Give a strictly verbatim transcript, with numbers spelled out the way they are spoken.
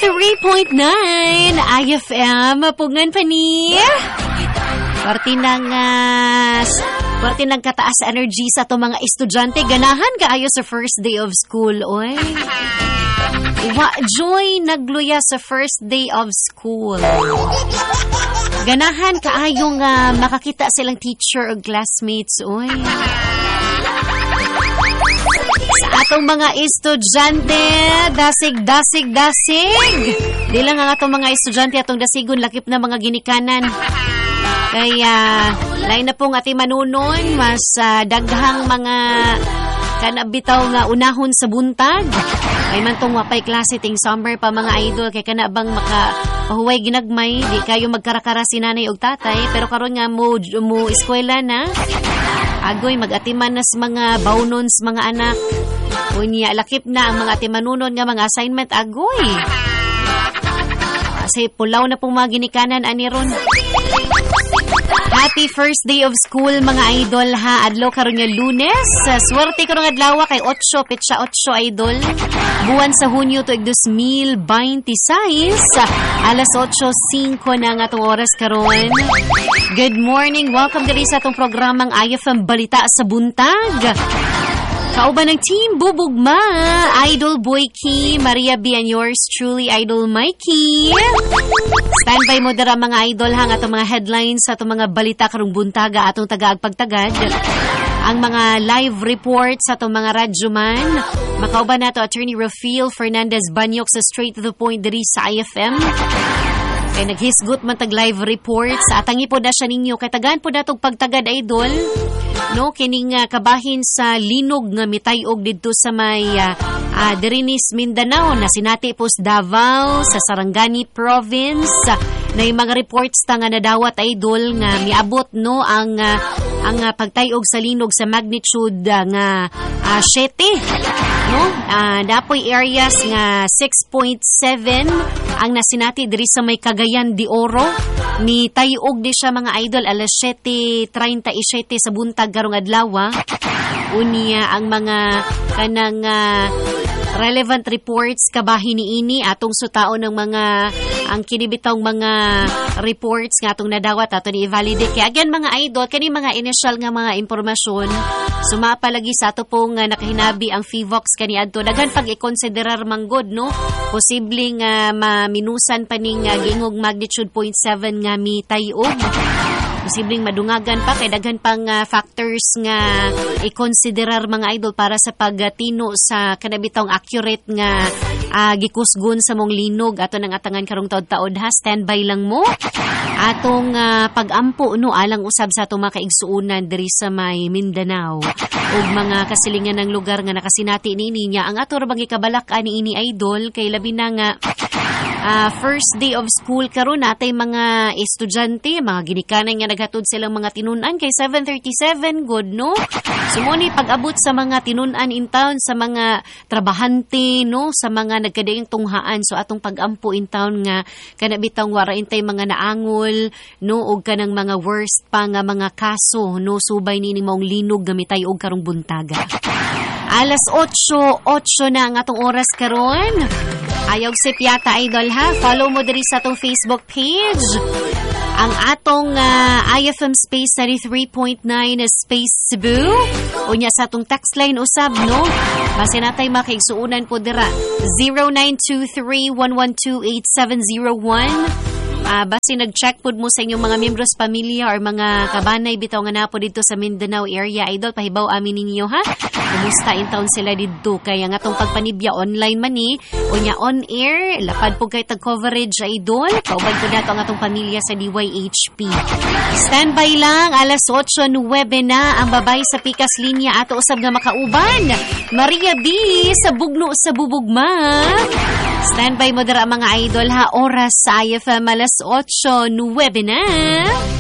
three point nine I F M. Pungan pa ni. Parti ng, uh, parti ng kataas energy sa itong mga estudyante. Ganahan kaayo sa first day of school, oy. Wa joy nagluya sa first day of school. Ganahan kaayong uh, makakita silang teacher o classmates, oy. Sa atong mga estudyante, dasig, dasig, dasig. Di lang ang atong mga estudyante atong dasigon, lakip na mga ginikanan. Kaya, lain na pong ati manunon, mas uh, daghang mga kanabitaw nga unahon sa buntag. Ay man tong wapay klase ting summer pa mga idol, kay kanabang makapahuway ginagmay, di kayo magkarakara si nanay og tatay, pero karon nga mo, mo eskwela na, agoy mag-atiman na sa mga baunons mga anak. Unya, lakip na ang mga atimanunon nga mga assignment, agoy. Kasi pulaw na pong mga ginikanan aniron. Happy first day of school mga idol ha. Adlaw karon nga Lunes. Swerte karon nga adlaw kay eight petsa eight idol. Buwan sa Hunyo tuig twenty twenty-six. Alas eight five na nga atong oras karon. Good morning. Welcome diri sa atong programang I F M Balita sa Buntag. Kauban ng Team Bubugma, Idol Boyki, Maria B. and yours truly, Idol Mikey. Standby mo dara mga idol hang atong mga headlines sa atong mga balita karong buntaga atong tagaagpagtagad. Ang mga live reports sa atong mga radyo man. Makauban nato Attorney Rafael Fernandez Banyok sa Straight to the Point diri sa I F M. Kay naghisgot man tag live reports. Atangi po na siya ninyo. Kay tagaan po natong pagtagad idol. No, kining uh, kabahin sa linog nga mitayog didto sa may uh, uh, Dirinis, Mindanao na sinati po sa Davao sa Sarangani Province. Uh, na yung mga reports ta nga nadawat idol nga miabot no ang uh, ang uh, pagtayog sa linog sa magnitude uh, nga uh, seven no uh, dapoy areas nga six point seven ang nasinati diri sa may Cagayan de Oro. Ni tayog di siya mga idol alas seven thirty-seven sa buntag karong adlaw. Unya ang mga kanang uh, relevant reports kabahin niini atong sutaon ng mga ang kinibitong mga reports nga atong nadawat ato ni i-validate. Kaya again mga idol, kani mga initial nga mga impormasyon sumapa lagi sa ato pong uh, nakahinabi ang F I V O X kani adto. Daghan pag i-considerar manggod no. Posibleng uh, maminusan pa ning uh, gingog magnitude zero point seven nga mi tayog. Posibleng madungagan pa kay daghan pang uh, factors nga i-considerar mga idol para sa pagtino sa kanabitong accurate nga uh, gikusgon sa mong linog ato nang atangan karong taod-taod ha. Standby lang mo atong uh, pag-ampo no alang usab sa atong mga kaigsuonan diri sa may Mindanao ug mga kasilingan ng lugar nga nakasinati niini niya ang ato ra bang ikabalak-an niini idol kay labi na nga Uh, first day of school karon natay mga estudyante, mga ginikanan nga naghatod silang mga tinunan kay seven thirty-seven good no. Sumuni pag-abot sa mga tinunan in town sa mga trabahante no, sa mga nagkadaing tunghaan so atong pag-ampo in town nga kanabitang wara intay mga naangol no ug kanang mga worst pa nga mga kaso no subay nini maong linog gamitay og karong buntaga. Alas eight eight na ang atong oras karon. Ayog si Piata Idol ha. Follow mo diri sa atong Facebook page. Ang atong uh, I F M Space thirty-three point nine Space Cebu. Unya sa atong text line usab no. Base natay makaigsuunan po dira zero nine two three one one two eight seven zero one. Uh, basi nag-check po mo sa inyong mga membros pamilya or mga kabanay bitaw nga na po dito sa Mindanao area idol pahibaw amin ninyo ha. Kumusta in town sila dito kaya nga tong pagpanibya online man ni unya on air lapad po kay tag coverage idol kauban po nato ang atong pamilya sa D Y H P. Standby lang alas eight nine na ang babay sa pikas linya ato usab nga makauban Maria B sa Bugno sa Bubugma. Standby mo dira mga idol ha oras sa I F M alas eight nine na.